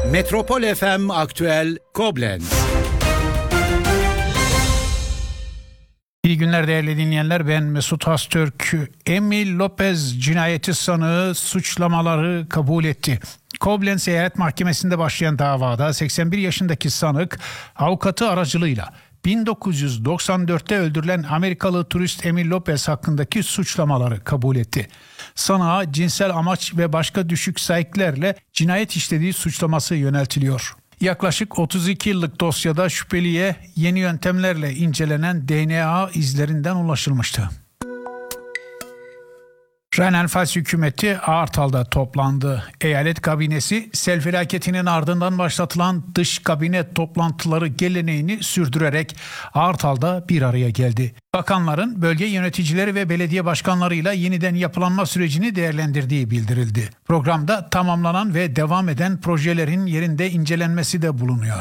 Metropol FM Aktüel Koblenz. İyi günler değerli dinleyenler, ben Mesut Hastürk. Emil Lopez cinayeti sanığı suçlamaları kabul etti. Koblenz Eyalet Mahkemesi'nde başlayan davada 81 yaşındaki sanık avukatı aracılığıyla 1994'te öldürülen Amerikalı turist Emil Lopez hakkındaki suçlamaları kabul etti. Sanığa cinsel amaç ve başka düşük saiklerle cinayet işlediği suçlaması yöneltiliyor. Yaklaşık 32 yıllık dosyada şüpheliye yeni yöntemlerle incelenen DNA izlerinden ulaşılmıştı. Rheinland-Pfalz hükümeti Aartal'da toplandı. Eyalet kabinesi sel felaketinin ardından başlatılan dış kabine toplantıları geleneğini sürdürerek Aartal'da bir araya geldi. Bakanların bölge yöneticileri ve belediye başkanlarıyla yeniden yapılanma sürecini değerlendirdiği bildirildi. Programda tamamlanan ve devam eden projelerin yerinde incelenmesi de bulunuyor.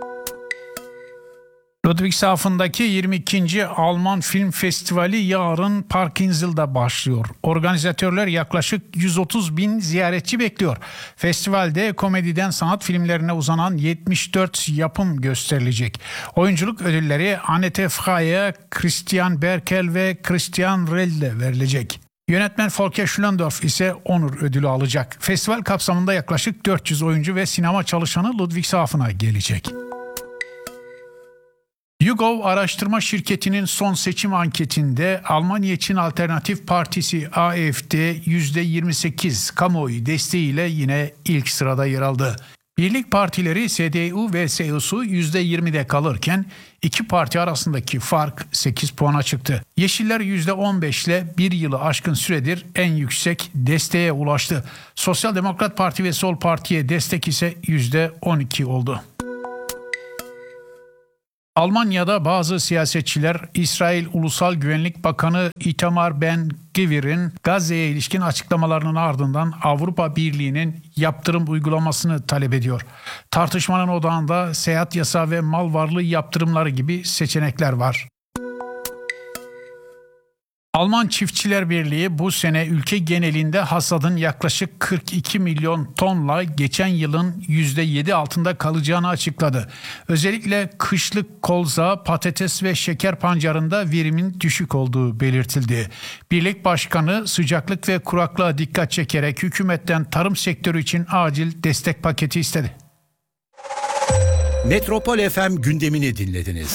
Ludwigshafen'daki 22. Alman Film Festivali yarın Parkinsel'da başlıyor. Organizatörler yaklaşık 130 bin ziyaretçi bekliyor. Festivalde komediden sanat filmlerine uzanan 74 yapım gösterilecek. Oyunculuk ödülleri Annette Freie, Christian Berkel ve Christian Rell'e verilecek. Yönetmen Volker Schlöndorff ise onur ödülü alacak. Festival kapsamında yaklaşık 400 oyuncu ve sinema çalışanı Ludwigshafen'a gelecek. YouGov araştırma şirketinin son seçim anketinde Almanya için Alternatif Partisi AfD %28 kamuoyu desteğiyle yine ilk sırada yer aldı. Birlik partileri CDU ve CSU %20'de kalırken iki parti arasındaki fark 8 puana çıktı. Yeşiller %15 ile bir yılı aşkın süredir en yüksek desteğe ulaştı. Sosyal Demokrat Parti ve Sol Parti'ye destek ise %12 oldu. Almanya'da bazı siyasetçiler İsrail Ulusal Güvenlik Bakanı Itamar Ben-Gvir'in Gazze'ye ilişkin açıklamalarının ardından Avrupa Birliği'nin yaptırım uygulamasını talep ediyor. Tartışmanın odağında seyahat yasağı ve mal varlığı yaptırımları gibi seçenekler var. Alman Çiftçiler Birliği bu sene ülke genelinde hasadın yaklaşık 42 milyon tonla geçen yılın %7 altında kalacağını açıkladı. Özellikle kışlık kolza, patates ve şeker pancarında verimin düşük olduğu belirtildi. Birlik Başkanı sıcaklık ve kuraklığa dikkat çekerek hükümetten tarım sektörü için acil destek paketi istedi. Metropol FM gündemini dinlediniz.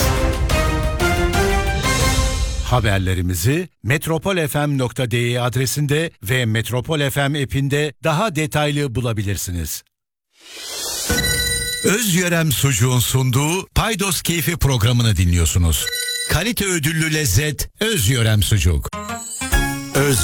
Haberlerimizi metropolfm.de adresinde ve Metropol FM app'inde daha detaylı bulabilirsiniz. Özyörem Sucuğun sunduğu Paydos Keyfi programını dinliyorsunuz. Kalite ödüllü lezzet Özyörem Sucuk.